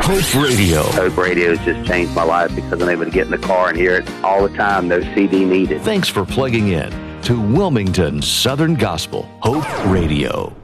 Hope Radio. Hope Radio has just changed my life because I'm able to get in the car and hear it all the time. No CD needed. Thanks for plugging in to Wilmington Southern Gospel Hope Radio.